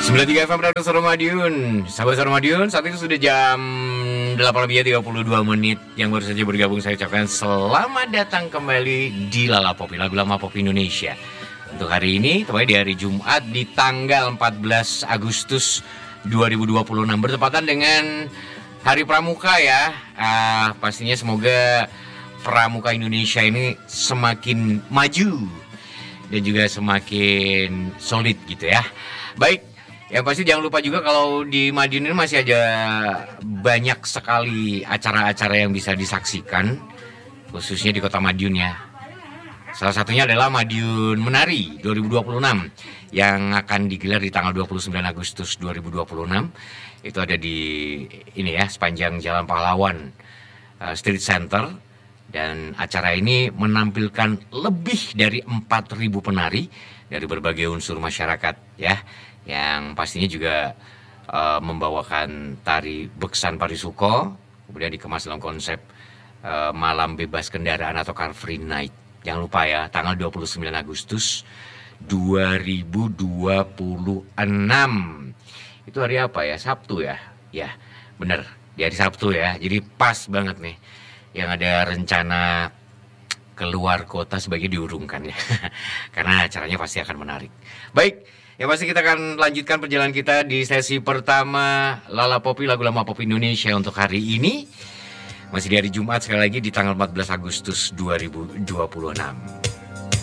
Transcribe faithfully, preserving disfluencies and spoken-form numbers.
sembilan puluh tiga F M Radio Suara Madiun. Sahabat Suara Madiun, saat itu sudah jam delapan lebih tiga puluh dua menit. Yang baru saja bergabung, saya ucapkan selamat datang kembali di Lala Popi, lagu lama pop Indonesia. Untuk hari ini, tepatnya di hari Jumat di tanggal empat belas Agustus dua ribu dua puluh enam, bertepatan dengan Hari Pramuka ya. Ah, pastinya semoga Pramuka Indonesia ini semakin maju dan juga semakin solid gitu ya. Baik, yang pasti jangan lupa juga kalau di Madiun ini masih ada banyak sekali acara-acara yang bisa disaksikan, khususnya di Kota Madiun ya. Salah satunya adalah Madiun Menari dua ribu dua puluh enam yang akan digelar di tanggal dua puluh sembilan Agustus dua ribu dua puluh enam. Itu ada di ini ya, sepanjang Jalan Pahlawan uh, Street Center. Dan acara ini menampilkan lebih dari empat ribu penari dari berbagai unsur masyarakat ya, yang pastinya juga uh, membawakan tari Beksan Parisuko, kemudian dikemas dalam konsep uh, malam bebas kendaraan atau car free night. Jangan lupa ya, tanggal dua puluh sembilan Agustus dua ribu dua puluh enam. Itu hari apa ya? Sabtu ya? Ya, bener, di hari Sabtu ya. Jadi pas banget nih yang ada rencana keluar kota sebagai diurungkan ya. Karena acaranya pasti akan menarik. Baik, ya pasti kita akan lanjutkan perjalanan kita di sesi pertama Lala Popi, lagu lama pop Indonesia untuk hari ini. Masih di hari Jumat sekali lagi di tanggal empat belas Agustus dua ribu dua puluh enam.